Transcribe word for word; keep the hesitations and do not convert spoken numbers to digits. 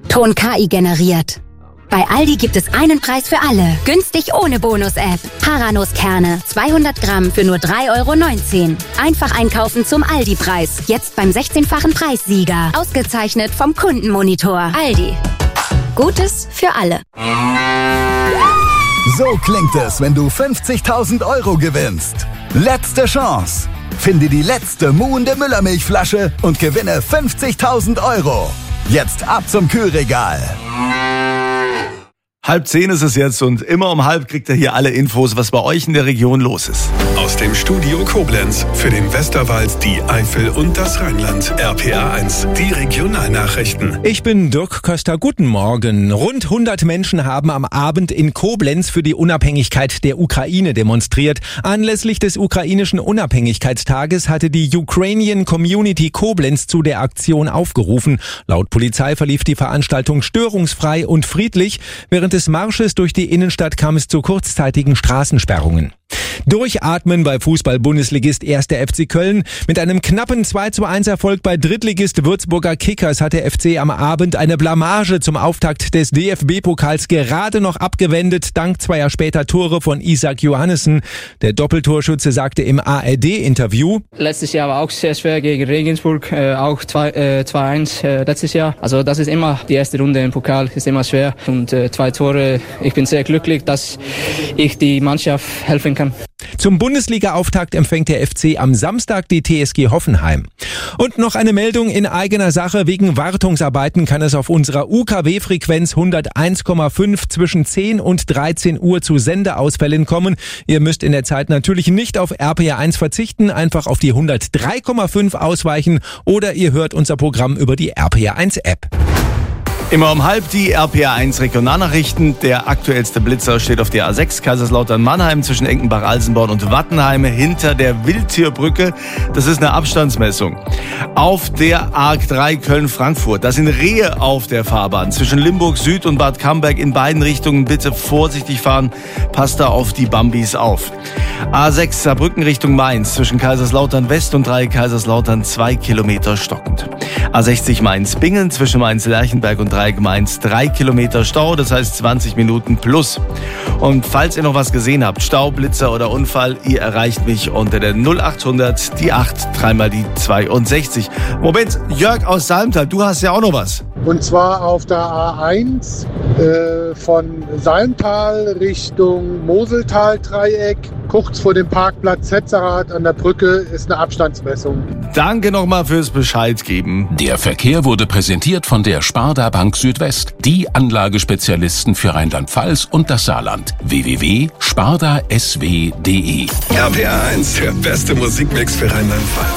Ton K I generiert. Bei Aldi gibt es einen Preis für alle. Günstig ohne Bonus-App. Haranuskerne, zweihundert Gramm für nur drei Euro neunzehn. Einfach einkaufen zum Aldi-Preis. Jetzt beim sechzehnfachen Preissieger. Ausgezeichnet vom Kundenmonitor. Aldi. Gutes für alle. So klingt es, wenn du fünfzigtausend Euro gewinnst. Letzte Chance. Finde die letzte muhende Müllermilchflasche und gewinne fünfzigtausend Euro. Jetzt ab zum Kühlregal. Halb zehn ist es jetzt und immer um halb kriegt ihr hier alle Infos, was bei euch in der Region los ist. Aus dem Studio Koblenz für den Westerwald, die Eifel und das Rheinland. R P R eins, die Regionalnachrichten. Ich bin Dirk Köster, guten Morgen. Rund hundert Menschen haben am Abend in Koblenz für die Unabhängigkeit der Ukraine demonstriert. Anlässlich des ukrainischen Unabhängigkeitstages hatte die Ukrainian Community Koblenz zu der Aktion aufgerufen. Laut Polizei verlief die Veranstaltung störungsfrei und friedlich. Während des Marsches durch die Innenstadt kam es zu kurzzeitigen Straßensperrungen. Durchatmen bei Fußball-Bundesligist erster F C Köln. Mit einem knappen zwei zu eins Erfolg bei Drittligist Würzburger Kickers hat der F C am Abend eine Blamage zum Auftakt des D F B-Pokals gerade noch abgewendet, dank zweier später Tore von Isaac Johannessen. Der Doppeltorschütze sagte im A R D-Interview: Letztes Jahr war auch sehr schwer gegen Regensburg, äh, auch zwei eins äh, letztes Jahr. Also das ist immer, die erste Runde im Pokal ist immer schwer und äh, zwei Tore. Ich bin sehr glücklich, dass ich die Mannschaft helfen kann. Zum Bundesliga-Auftakt empfängt der F C am Samstag die T S G Hoffenheim. Und noch eine Meldung in eigener Sache. Wegen Wartungsarbeiten kann es auf unserer U K W-Frequenz hunderteins Komma fünf zwischen zehn und dreizehn Uhr zu Sendeausfällen kommen. Ihr müsst in der Zeit natürlich nicht auf R P R eins verzichten, einfach auf die hundertdrei Komma fünf ausweichen oder ihr hört unser Programm über die R P R eins App. Immer um halb die R P R eins Regionalnachrichten. Der aktuellste Blitzer steht auf der A sechs Kaiserslautern-Mannheim zwischen Enkenbach-Alsenborn und Wattenheim hinter der Wildtierbrücke. Das ist eine Abstandsmessung. Auf der A drei Köln-Frankfurt, da sind Rehe auf der Fahrbahn. Zwischen Limburg Süd und Bad Camberg in beiden Richtungen bitte vorsichtig fahren. Passt da auf die Bambis auf. A sechs Saarbrücken Richtung Mainz zwischen Kaiserslautern West und drei Kaiserslautern zwei Kilometer stockend. A sechzig Mainz-Bingen zwischen Mainz-Lerchenberg und Dreieck Mainz drei Kilometer Stau, das heißt zwanzig Minuten plus. Und falls ihr noch was gesehen habt, Stau, Blitzer oder Unfall, ihr erreicht mich unter der null achthundert, die acht, dreimal die zweiundsechzig. Moment, Jörg aus Salmtal, du hast ja auch noch was. Und zwar auf der A eins äh, von Salmtal Richtung Moseltal-Dreieck, kurz vor dem Parkplatz Hetzerat an der Brücke, ist eine Abstandsmessung. Danke nochmal fürs Bescheid geben. Der Verkehr wurde präsentiert von der Sparda Bank Südwest, die Anlagespezialisten für Rheinland-Pfalz und das Saarland. w w w punkt sparda s w punkt d e. R P R eins, der beste Musikmix für Rheinland-Pfalz.